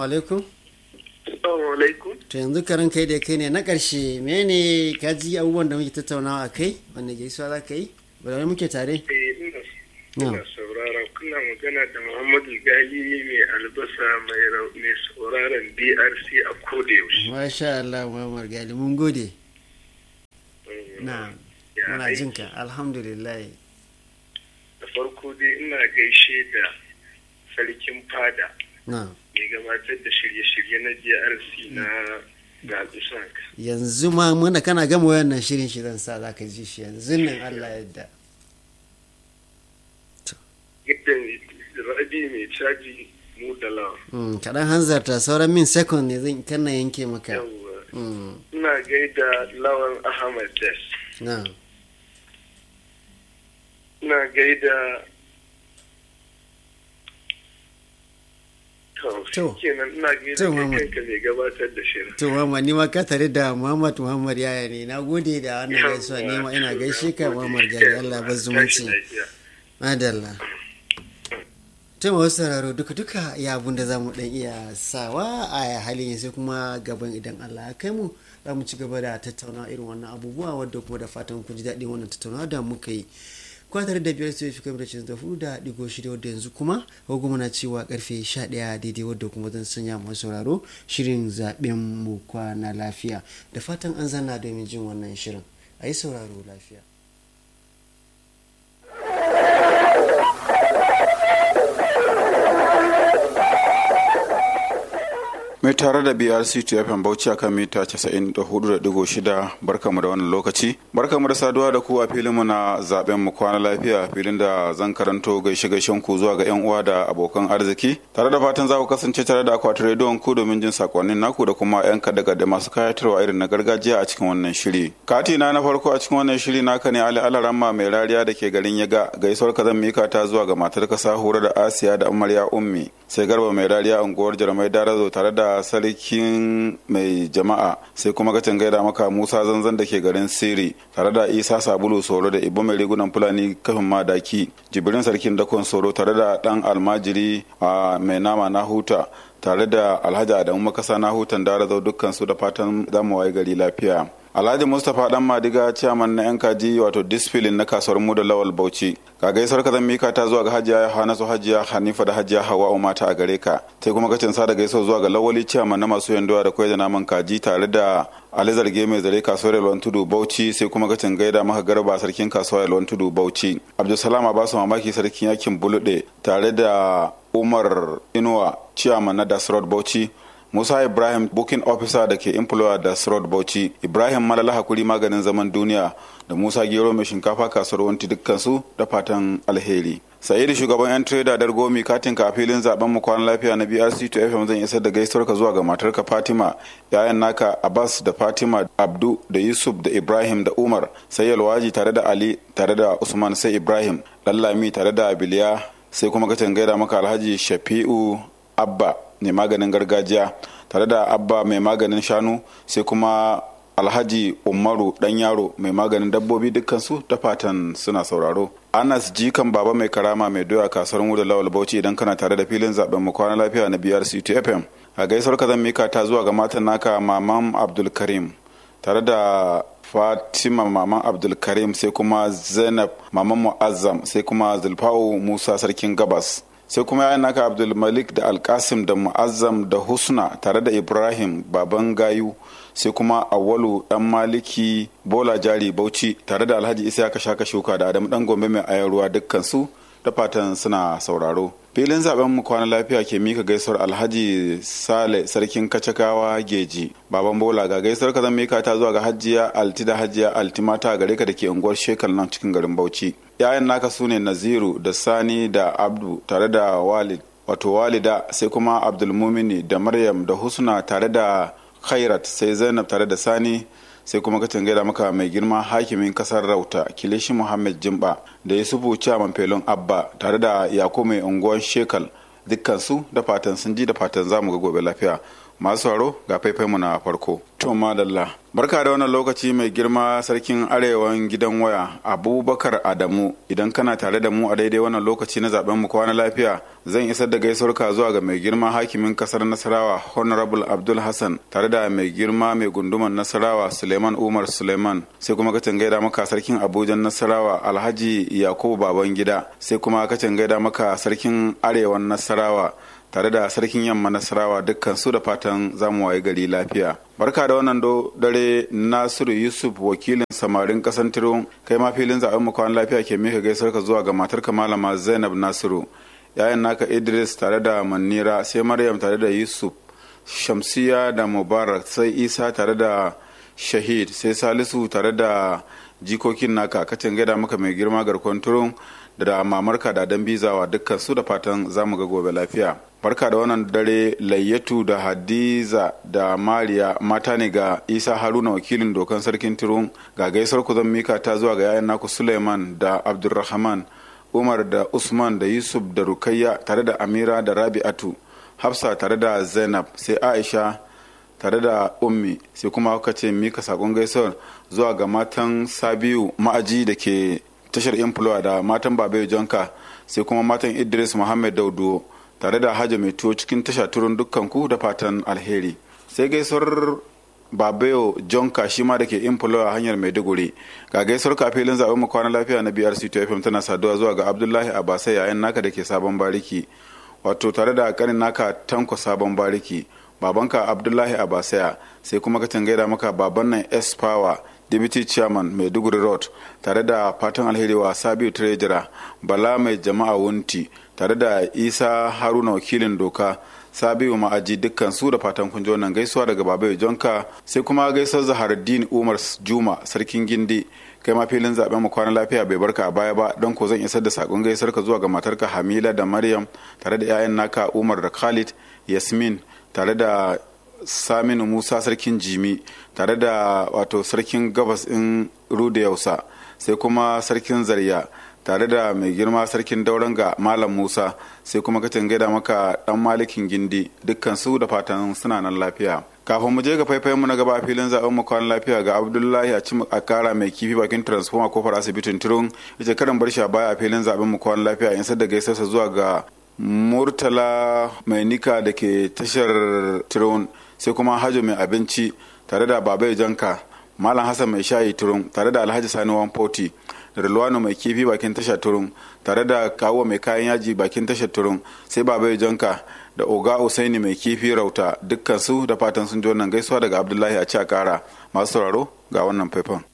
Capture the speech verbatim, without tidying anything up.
Assalamu alaikum. Assalamu alaikum. To yanzu karan kai da kai ne na ƙarshe mene ka ji abubuwan da muke tattaunawa a kai wanda gaisuwa za ka yi? Bada muke tare? Eh ina ina saurara kuna magana da Muhammadu Gali mai albasa mai mai sauraron B R C a koda yaushe. Masha Allah Muhammad Gali mun gode. Na muna jinka alhamdulillah. Da farko dai ina gaishe da sarkin fada. Na. Mai gabatar da shirye-shirye na B R C na Gabi Sanka. Yanzu ma muna kana gama wannan shirin shi zan sa za ka ji shi yanzu nan Allah yadda. Yadda rabi mai caji mu da lawa. Kaɗan hanzarta sauran min second ne zan kana yanke maka. Yawwa. Ina gaida Lawan Ahmad Das. Na. Ina gaida to kenan ina gaida kai kanka mai gabatar da shirin. To Muhammad ni ma ka tare da Muhammad Muhammad yaya ne na gode da wannan gaisuwa ne ma ina gaishe ka Muhammad Gali Allah ba zumunci. Madalla. To ma sauraro duka duka ya abun da zamu dan iya sawa a halin sai kuma gaban idan Allah ya kai mu za mu ci gaba da tattauna irin wannan abubuwa wadda kuma da fatan ku ji daɗin wannan tattaunawa da muka yi. Kwatar da biyar sai fi kamar cin da hudu da digo shida wadda yanzu kuma hukuma na cewa karfe sha ɗaya daidai wadda kuma zan sanya masu sauraro shirin zaɓen mu kwana lafiya da fatan an zanna domin jin wannan shirin a yi sauraro lafiya. mai tare da B R C T F M Bauchi a kan mita casa'in da hudu da digo shida barkamu da wannan lokaci barkamu da saduwa da ku a filinmu na zaben mu kwana lafiya filin da zan karanto gaishe gaishen ku zuwa ga yan uwa da abokan arziki tare da fatan za ku kasance tare da akwatin rediyon ku domin jin sakonnin naku da kuma yan kada masu kayatarwa irin na gargajiya a cikin wannan shiri kati na na farko a cikin wannan shiri naka ne Ali Alaramma mai rariya da ke garin Yaga gaisuwar ka zan mika ta zuwa ga matar ka Sahura da Asiya da Amarya Ummi sai Garba mai rariya unguwar Jarmai Darazo tare da sarkin mai jama'a sai kuma gacin gaida maka Musa Zanzan da ke garin Siri tare da Isa Sabulu Soro da Ibo mai rigunan Fulani kafin madaki Jibrin sarkin dakon Soro tare da dan almajiri a mai nama na huta tare da Alhaji Adamu Makasa na hutan Darazo dukkan su da fatan zamu waye gari lafiya. Alhaji Mustapha dan Madiga ciyaman na yan kaji wato disfilin na kasuwar mu da Lawal Bauchi ka gaisar ka zan mika ta zuwa ga Hajiya Hanasu Hajiya Hanifa da Hajiya Hawwa mata a gare ka sai kuma kacin sa da gaisuwa zuwa ga Lawali ciyaman na masu yandowa da koyar da naman kaji tare da Ali Zarge mai zare kasuwar Yalwan Tudu Bauchi sai kuma kacin gaida maka Garba sarkin kasuwar Yalwan Tudu Bauchi Abdulsalam Abasu mamaki sarkin yakin Bulude tare da Umar Inuwa ciyaman na Das Road Bauchi Musa Ibrahim booking officer da ke employer da Srod Bauchi Ibrahim Malala Hakuri maganin zaman duniya da Musa Gero mai shinkafa kasuwar wanti dukkansu da fatan alheri. Sa'idu shugaban yan trader Dargomi katin ka a filin zaben mu kwana lafiya na B R C to F M zan isar da gaisuwar ka zuwa ga matarka Fatima yayan naka Abbas da Fatima Abdu da Yusuf da Ibrahim da Umar sai Yalwaji tare da Ali tare da Usman sai Ibrahim Lallami tare da Abiliya sai kuma ka gaida maka Alhaji Shafi'u Abba mai maganin gargajiya tare da Abba mai maganin shanu sai kuma Alhaji Umaru dan yaro mai maganin dabbobi dukkansu da fatan suna sauraro. Anas jikan baba mai karama mai doya kasuwar mu da Lawal Bauchi idan kana tare da filin zaben mu kwana lafiya na B R C T F M a gaisuwar ka zan mika ta zuwa ga matan naka Maman Abdul Karim tare da Fatima Maman Abdul Karim sai kuma Zainab Maman Muazzam sai kuma Zulfa'u Musa sarkin Gabas sai kuma yayan naka Abdul Malik da Alkasim da Muazzam da Husna tare da Ibrahim baban gayu sai kuma Awwalu dan Maliki Bola Jari Bauchi tare da Alhaji Isa ka shaka shuka da Adamu dan Gombe mai ayarwa dukkan su da fatan suna sauraro. Filin zaben mu kwana lafiya ke mika gaisuwar Alhaji Sale sarkin Kacakawa Geji baban Bola ga gaisuwar ka zan mika ta zuwa ga Hajiya Alti da Hajiya Altimata gare ka dake unguwar Shekal nan cikin garin Bauchi. Yayan naka sune Naziru da Sani da Abdu tare da Walid wato Walida sai kuma Abdul Mumini da Maryam da Husna tare da Khairat sai Zainab tare da Sani sai kuma ka gaida maka mai girma hakimin kasar Rauta Kilishi Muhammad Jimba da Yusufu Chaman Felon Abba tare da Yakubu mai unguwar Shekal dukkan su da fatan sun ji da fatan zamu ga gobe lafiya masu haro ga faifai mu na farko. To madalla. Barka da wannan lokaci mai girma sarkin arewan gidan waya Abubakar Adamu, idan kana tare da mu a daidai wannan lokaci na zaben mu kwana lafiya zan isar da gaisuwarka zuwa ga mai girma hakimin kasar Nasarawa Honorable Abdul Hassan tare da mai girma mai gunduman Nasarawa Suleiman Umar Suleiman, sai kuma kacin gaida maka sarkin Abuja Nasarawa Alhaji Yakubu Babangida, sai kuma kacin gaida maka sarkin arewan Nasarawa tare da sarkin yamma Nasarawa, dukkan su da fatan zamu waye gari lafiya. Barka da wannan dare Nasiru Yusuf wakilin samarin kasan Tirun, kai ma filin zaben mu kwan lafiya ke mika gaisar ka zuwa ga matarka malama Zainab Nasiru, yayan naka Idris tare da Manira, sai Maryam tare da Yusuf, Shamsiya da Mubarak, sai Isa tare da Shahid, sai Salisu tare da jikokin naka, kacin gaida maka mai girma garkon Tirun da mamarka da dan bizawa, dukkan su da fatan zamu ga gobe lafiya. Barka da wannan dare Layyatu da Hadiza da Mariya mata ne ga Isa Haruna wakilin dokan sarkin Tirun, ga gaisar ku zan mika ta zuwa ga yayan naku Suleiman da Abdulrahman, Umar da Usman da Yusuf da Rukayya tare da Amira da Rabi'atu, Hafsa tare da Zainab, sai Aisha tare da Ummi, sai kuma kuka ce mika sakon gaisar zuwa ga matan Sabiu Ma'aji da ke tashar Influwa da matan Babayo Jonka, sai kuma matan Idris Muhammad Daudu tare da Hajji mai tuwo cikin tasha Turun, dukkan ku da fatan alheri. Sai gaisuwar Babayo Jonka shi ma da ke Influwa hanyar Maiduguri, ga gaisuwar kafilin zaben mu kwana lafiya na B R C F M tana saduwa zuwa ga Abdullahi Abasai yayin naka da ke Sabon Bariki, wato tare da kanin naka Tanko Sabon Bariki, babanka Abdullahi Abasaya, sai kuma ka tangaida maka baban nan S Power Deputy Chairman Maiduguri Road tare da fatan alheri wa Sabiu Treasurer Bala mai jama'a Wunti tare da Isa Haruna wakilin doka Sabiu Ma'aji, dukkan su da fatan kun ji wannan gaisuwa daga Babayo Jonka, sai kuma gaisuwar Zaharuddin Umar Juma sarkin Gindi, kai ma filin zaben mu kwana lafiya bai barka a baya ba, don ko zan isar da sakon gaisar ka zuwa ga matarka Hamila da Maryam tare da 'ya'yan naka Umar da Khalid, Yasmin tare da Saminu Musa sarkin Jimi tare da wato sarkin gabas in Rude Yausa, sai kuma sarkin Zarya tare da mai girma sarkin Dauranga Malam Musa, sai kuma kacin gaida maka dan Malikin Gindi, dukkan su da fatan suna nan lafiya. Kafin mu je ga faifayen mu na gaba filin zaben mu kwan lafiya ga Abdullahi a ci a kara mai kifi bakin transformer kofar asibitin Tirun, yace karan bar shi a baya a filin zaben mu kwan lafiya in sadda gaisarsa zuwa ga Murtala mai nika da ke tashar Tirun, sai kuma Hajo mai abinci tare da Babai Janka, Malam Hassan mai shayi Turun tare da Alhaji Sani one forty, da Rilwano mai kifi bakin tashar Turun tare da Kawo mai kayan yaji bakin tashar Turun, sai Babai Janka da Oga Usaini mai kifi Rauta, dukkan su da fatan sun ji wannan gaisuwa daga Abdullahi a ci a kara. Masu sauraro ga wannan faifan.